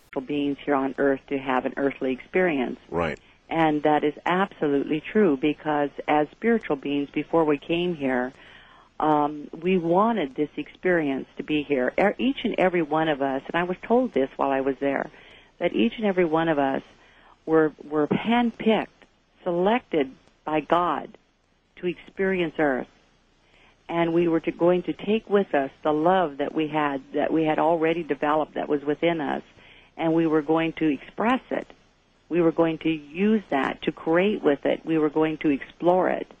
beings here on earth to have an earthly experience. Right. And that is absolutely true, because as spiritual beings, before we came here, we wanted this experience to be here. Each and every one of us, and I was told this while I was there, that each and every one of us were handpicked, selected by God to experience Earth. And we were going to take with us the love that we had already developed, that was within us, and we were going to express it. We were going to use that to create with it. We were going to explore it.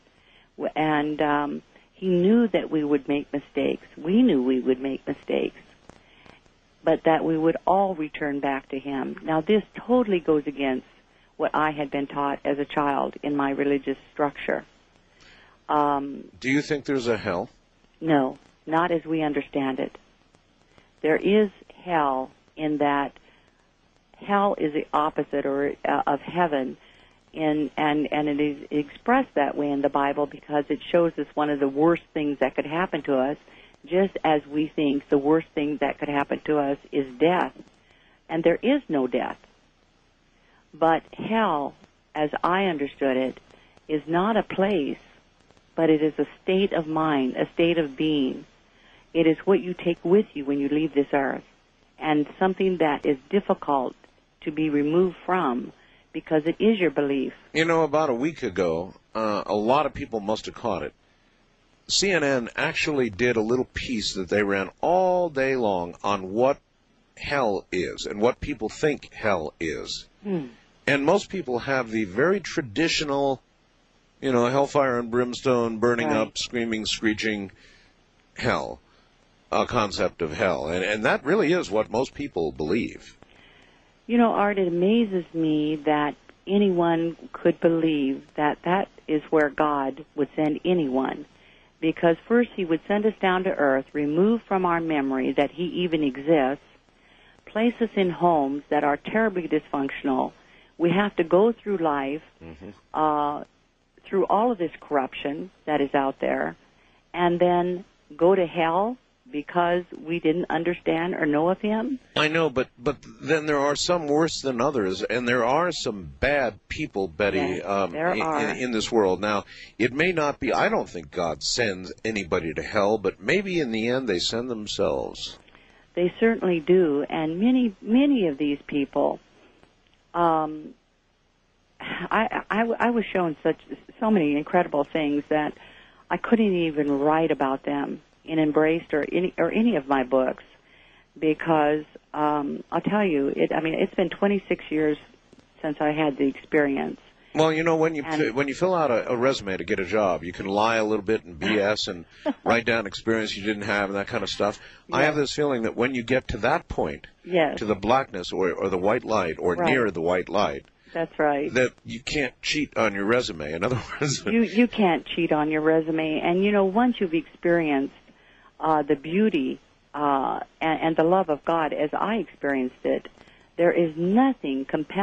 And he knew that we would make mistakes. We knew we would make mistakes, but that we would all return back to him. Now, this totally goes against what I had been taught as a child in my religious structure. Do you think there's a hell? No, not as we understand it. There is hell in that hell is the opposite of heaven, and it is expressed that way in the Bible because it shows us one of the worst things that could happen to us, just as we think the worst thing that could happen to us is death. And there is no death. But hell, as I understood it, is not a place, but it is a state of mind, a state of being. It is what you take with you when you leave this earth, and something that is difficult to be removed from because it is your belief. You know, about a week ago, a lot of people must have caught it. CNN actually did a little piece that they ran all day long on what hell is and what people think hell is. And most people have the very traditional, you know, hellfire and brimstone, burning up, screaming, screeching hell, a concept of hell. And that really is what most people believe. You know, Art, it amazes me that anyone could believe that that is where God would send anyone. Because first he would send us down to earth, remove from our memory that he even exists, place us in homes that are terribly dysfunctional. We have to go through life, through all of this corruption that is out there, and then go to hell because we didn't understand or know of him? I know, but then there are some worse than others, and there are some bad people, Betty, yes, in this world. Now, it may not be, I don't think God sends anybody to hell, but maybe in the end they send themselves. They certainly do, and many of these people, I was shown so many incredible things that I couldn't even write about them in Embraced or any of my books, because I'll tell you, it's been 26 years since I had the experience. Well, you know, when you fill out a resume to get a job, you can lie a little bit and BS and write down experience you didn't have and that kind of stuff. Yes. I have this feeling that when you get to that point, to the blackness or the white light or near the white light, that's right, that you can't cheat on your resume. In other words, you can't cheat on your resume. And, you know, once you've experienced the beauty and the love of God as I experienced it, there is nothing compelling